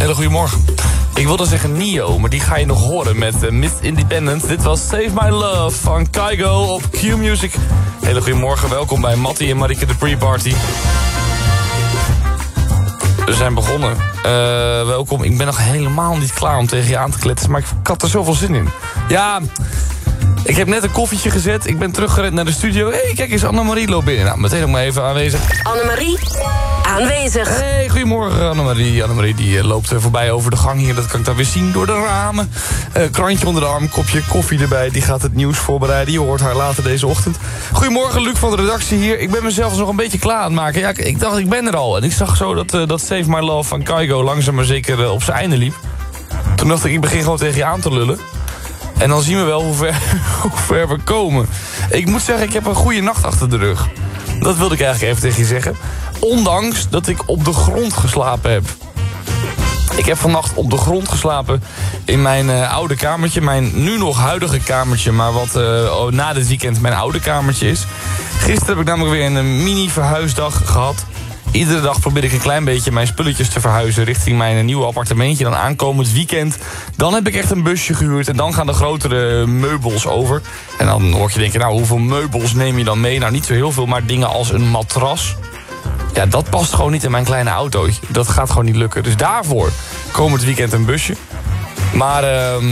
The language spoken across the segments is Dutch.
Hele goedemorgen. Ik wilde zeggen Nio, maar die ga je nog horen met Miss Independent. Dit was Save My Love van Kygo op Q-Music. Hele goedemorgen, welkom bij Mattie en Marieke de Pre-Party. We zijn begonnen. Welkom, ik ben nog helemaal niet klaar om tegen je aan te kletsen, maar ik had er zoveel zin in. Ja, ik heb net een koffietje gezet, ik ben teruggerend naar de studio. Hé, kijk eens, Annemarie loopt binnen. Nou, meteen ook maar even aanwezig. Annemarie, aanwezig. Hey, goedemorgen Annemarie. Annemarie die loopt voorbij over de gang hier. Dat kan ik dan weer zien door de ramen. Krantje onder de arm, kopje koffie erbij. Die gaat het nieuws voorbereiden. Je hoort haar later deze ochtend. Goedemorgen, Luc van de redactie hier. Ik ben mezelf nog een beetje klaar aan het maken. Ja, ik dacht, ik ben er al. En ik zag zo dat Save My Love van Kygo langzaam maar zeker op zijn einde liep. Toen dacht ik begin gewoon tegen je aan te lullen. En dan zien we wel hoe ver we komen. Ik moet zeggen, ik heb een goede nacht achter de rug. Dat wilde ik eigenlijk even tegen je zeggen. Ondanks dat ik op de grond geslapen heb. Ik heb vannacht op de grond geslapen in mijn oude kamertje. Mijn nu nog huidige kamertje, maar wat na dit weekend mijn oude kamertje is. Gisteren heb ik namelijk weer een mini verhuisdag gehad. Iedere dag probeer ik een klein beetje mijn spulletjes te verhuizen richting mijn nieuwe appartementje. Dan aankomend weekend, dan heb ik echt een busje gehuurd en dan gaan de grotere meubels over. En dan hoor je denken, nou hoeveel meubels neem je dan mee? Nou niet zo heel veel, maar dingen als een matras. Ja, dat past gewoon niet in mijn kleine autootje. Dat gaat gewoon niet lukken. Dus daarvoor komend weekend een busje. Maar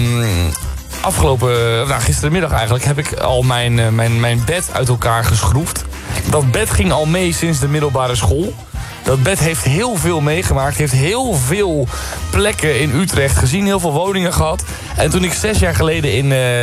gisterenmiddag eigenlijk heb ik al mijn bed uit elkaar geschroefd. Dat bed ging al mee sinds de middelbare school. Dat bed heeft heel veel meegemaakt. Heeft heel veel plekken in Utrecht gezien. Heel veel woningen gehad. En toen ik 6 jaar geleden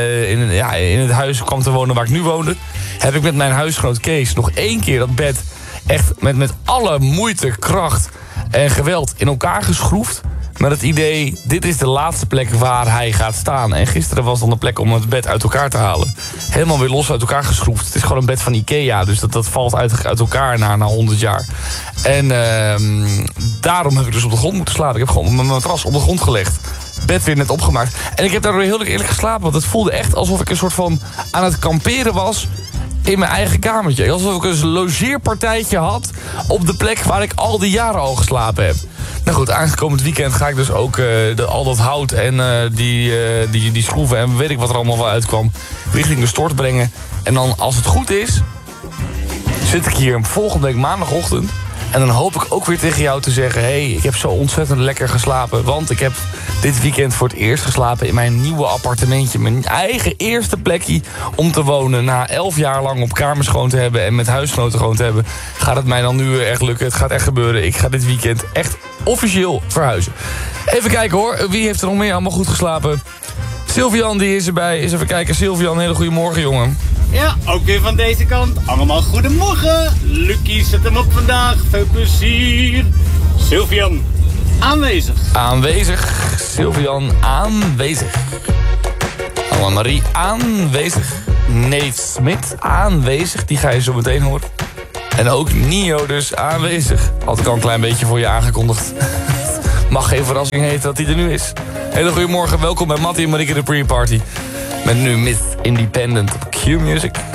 in het huis kwam te wonen waar ik nu woonde, heb ik met mijn huisgenoot Kees nog 1 keer dat bed echt met alle moeite, kracht en geweld in elkaar geschroefd. Met het idee, dit is de laatste plek waar hij gaat staan. En gisteren was dan de plek om het bed uit elkaar te halen. Helemaal weer los uit elkaar geschroefd. Het is gewoon een bed van Ikea, dus dat valt uit elkaar na 100 jaar. En daarom heb ik dus op de grond moeten slapen. Ik heb gewoon mijn matras op de grond gelegd. Bed weer net opgemaakt. En ik heb daar heel eerlijk geslapen, want het voelde echt alsof ik een soort van aan het kamperen was in mijn eigen kamertje. Alsof ik een logeerpartijtje had op de plek waar ik al die jaren al geslapen heb. Nou goed, aangekomend weekend ga ik dus ook al dat hout en die schroeven en weet ik wat er allemaal wel uitkwam richting de stort brengen. En dan, als het goed is, zit ik hier volgende week maandagochtend. En dan hoop ik ook weer tegen jou te zeggen, hey, ik heb zo ontzettend lekker geslapen. Want ik heb dit weekend voor het eerst geslapen in mijn nieuwe appartementje. Mijn eigen eerste plekje om te wonen. Na 11 jaar lang op kamers gewoon te hebben en met huisgenoten gewoon te hebben, gaat het mij dan nu echt lukken. Het gaat echt gebeuren. Ik ga dit weekend echt officieel verhuizen. Even kijken hoor, wie heeft er nog meer allemaal goed geslapen? Sylvian die is erbij. Eens even kijken. Sylvian, hele goede morgen jongen. Ja, ook weer van deze kant. Allemaal goedemorgen. Lucky zet hem op vandaag. Veel plezier. Sylvian, aanwezig. Aanwezig. Sylvian, aanwezig. Annemarie, aanwezig. Neef Smit, aanwezig. Die ga je zo meteen horen. En ook Nio dus aanwezig. Had ik al een klein beetje voor je aangekondigd. Mag geen verrassing heten dat hij er nu is. Hele goedemorgen, welkom bij Mattie en Marieke de Pre-Party. Met nu Miss Independent op Q-Music.